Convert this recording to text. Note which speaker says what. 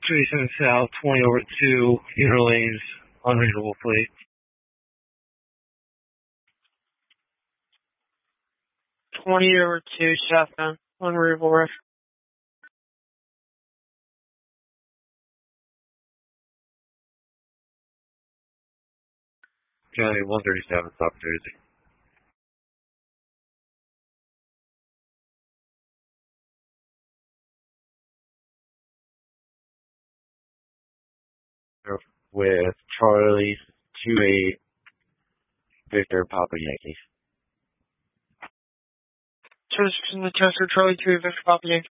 Speaker 1: 37 South, 20 over 2, inner lanes, unreadable plate.
Speaker 2: 20 over 2, southbound, unreadable ref.
Speaker 1: County 137, South Jersey. With Charlie 28 Victor Papa Yankee.
Speaker 2: Test Charlie 2, Victor Papa Yankee.